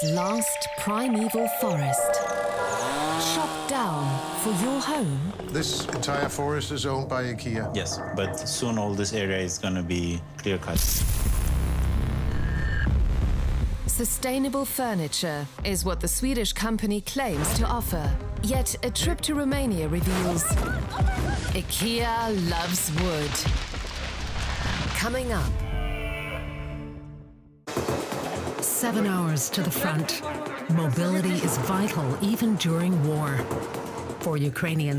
Last primeval forest. Chopped down for your home? This entire forest is owned by IKEA. Yes, but soon all this area is going to be clear-cut. Sustainable furniture is what the Swedish company claims to offer. Yet a trip to Romania reveals IKEA loves wood. Coming up. 7 hours to the front. Mobility is vital even during war. For Ukrainians,